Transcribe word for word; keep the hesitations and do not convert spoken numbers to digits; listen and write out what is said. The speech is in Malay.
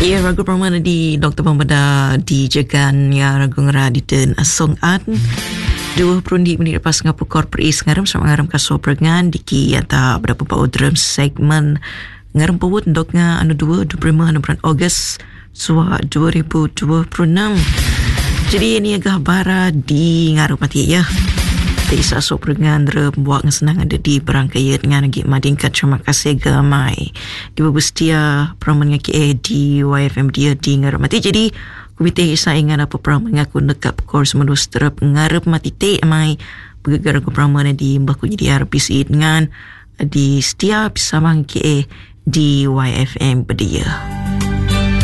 Ya, ragu permana di Doktor Pembeda di Jegan ya ragu ngera di ten Asong An. Dua perundi menit lepas ngapur korpori ngaram sama ngaram kasur perengan diki atau berapa bau drum segmen ngaram pawut doknya anu dua dua puluh lima anu bulan Ogos suah dua ribu dua puluh enam. Jadi ini agak bara di ngaruh mati ya. Isa so perengan rembuak senang ada di berangkaian dengan lagi madingkat terima kasih gamai di babustia peraman ngaki eh di Y F M dia di ngarep mati. Jadi komite isa ingat apa peraman ngaku nekap kors menus terap ngarep mati te mai begegar aku peraman di mbak ku jadi R P C dengan di setiap sama ngaki eh di Y F M dia.